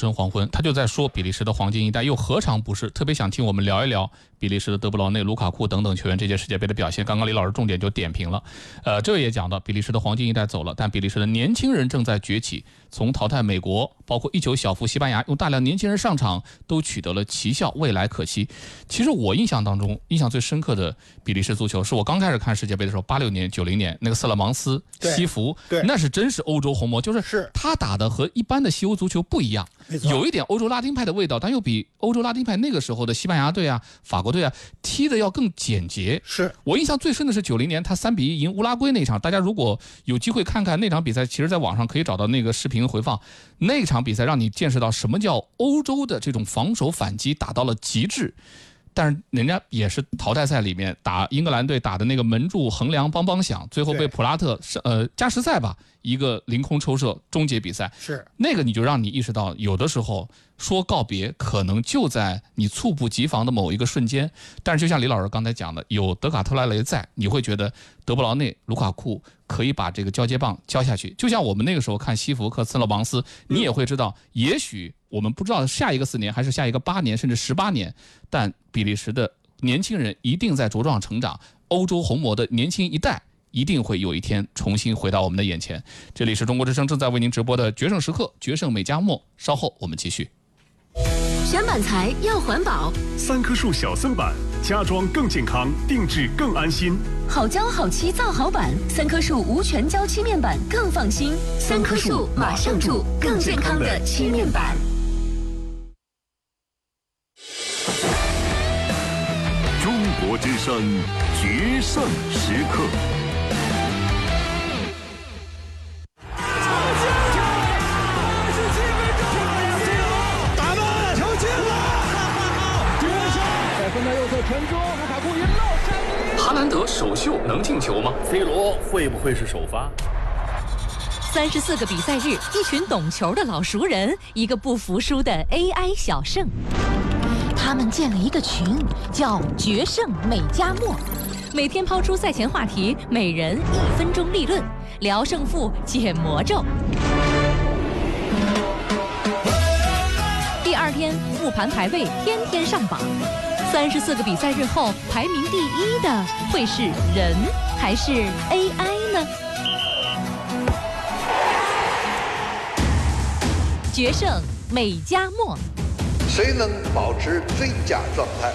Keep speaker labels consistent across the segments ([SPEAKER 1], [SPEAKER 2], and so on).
[SPEAKER 1] 晨黄昏，他就在说比利时的黄金一代又何尝不是，特别想听我们聊一聊比利时的德布劳内、卢卡库等等球员这届世界杯的表现。刚刚李老师重点就点评了，这位也讲到比利时的黄金一代走了，但比利时的年轻人正在崛起，从淘汰美国，包括19小负西班牙，用大量年轻人上场都取得了奇效，未来可期。其实我印象当中，印象最深刻的比利时足球是我刚开始看世界杯的时候，86年、90年那个瑟勒芒斯、西弗，那是真是欧洲红魔，就是他打的和一般的西欧足球不一样，有一点欧洲拉丁派的味道，但又比欧洲拉丁派那个时候的西班牙队啊、法国队啊踢的要更简洁。
[SPEAKER 2] 是
[SPEAKER 1] 我印象最深的是90年他3-1赢乌拉圭那场，大家如果有机会看看那场比赛，其实在网上可以找到那个视频回放。那场比赛让你见识到什么叫欧洲的这种防守反击打到了极致。但是人家也是淘汰赛里面打英格兰队打的那个门柱横梁梆梆响，最后被普拉特加时赛吧一个凌空抽射终结比赛。
[SPEAKER 2] 是
[SPEAKER 1] 那个你就让你意识到，有的时候说告别可能就在你猝不及防的某一个瞬间。但是就像李老师刚才讲的，有德卡特莱雷在，你会觉得德布劳内、卢卡库可以把这个交接棒交下去。就像我们那个时候看西弗克、瑟勒芒斯，你也会知道，也许我们不知道下一个4年还是下一个8年甚至18年，但比利时的年轻人一定在茁壮成长，欧洲红魔的年轻一代一定会有一天重新回到我们的眼前。这里是中国之声正在为您直播的决胜时刻，决胜美加墨，稍后我们继续。
[SPEAKER 3] 选板材要环保
[SPEAKER 4] ，3棵树小森板，家装更健康，定制更安心。
[SPEAKER 3] 好胶好漆造好板，3棵树无全胶漆面板更放心。3棵树马上住更健康的漆面板。
[SPEAKER 4] 中国之声决胜时刻。
[SPEAKER 1] 哈兰德首秀能进球吗
[SPEAKER 5] ？C 罗会不会是首发
[SPEAKER 3] ？34个比赛日，一群懂球的老熟人，一个不服输的 AI 小胜。他们建了一个群，叫“决胜美加墨”，每天抛出赛前话题，每人1分钟立论，聊胜负，解魔咒。第2天复盘排位，天天上榜。34个比赛日后，排名第1的会是人还是 AI 呢？决胜美加墨，
[SPEAKER 6] 谁能保持最佳状态？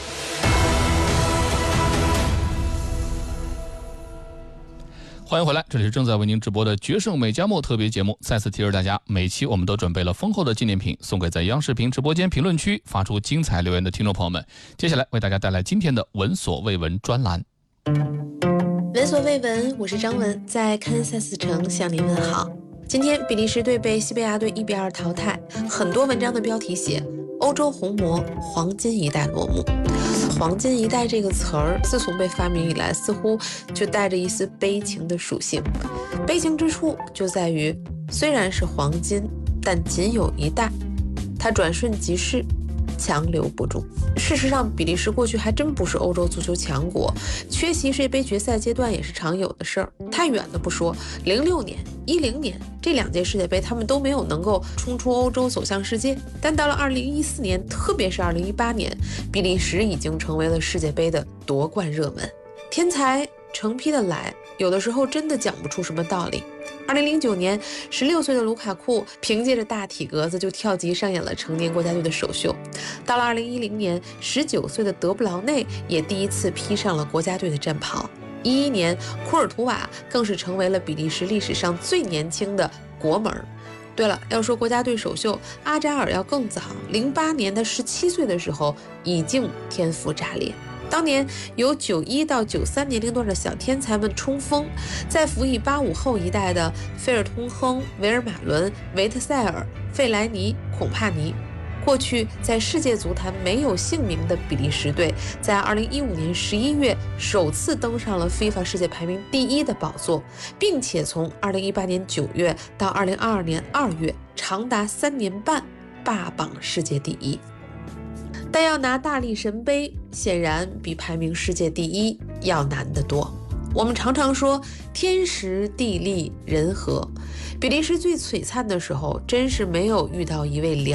[SPEAKER 1] 欢迎回来，这里是正在为您直播的决胜美加墨特别节目。再次提示大家，每期我们都准备了丰厚的纪念品，送给在央视频直播间评论区发出精彩留言的听众朋友们。接下来为大家带来今天的闻所未闻专栏。
[SPEAKER 7] 闻所未闻，我是张文，在堪萨斯城向您问好。今天比利时队被西班牙队1-2淘汰，很多文章的标题写欧洲红魔黄金一代落幕。黄金一代这个词儿自从被发明以来，似乎就带着一丝悲情的属性。悲情之处就在于，虽然是黄金，但仅有一代，它转瞬即逝，强留不住。事实上，比利时过去还真不是欧洲足球强国，缺席世界杯决赛阶段也是常有的事儿。太远的不说，06年、10年这2届世界杯，他们都没有能够冲出欧洲走向世界。但到了2014年，特别是2018年，比利时已经成为了世界杯的夺冠热门。天才成批的来，有的时候真的讲不出什么道理。2009年，16岁的卢卡库凭借着大体格子就跳级上演了成年国家队的首秀。到了2010年，19岁的德布劳内也第一次披上了国家队的战袍。11年，库尔图瓦更是成为了比利时历史上最年轻的国门。对了，要说国家队首秀，阿扎尔要更早，08年他17岁的时候已经天赋炸裂。当年由91到93年龄段的小天才们冲锋，在辅以85后一代的菲尔通亨、维尔马伦、维特塞尔、费莱尼、孔帕尼。过去在世界足坛没有姓名的比利时队，在2015年11月首次登上了 FIFA 世界排名第1的宝座，并且从2018年9月到2022年2月，长达3年半霸榜世界第1。但要拿大力神杯，显然比排名世界第1要难得多。我们常常说天时地利人和，比利时最璀璨的时候，真是没有遇到一位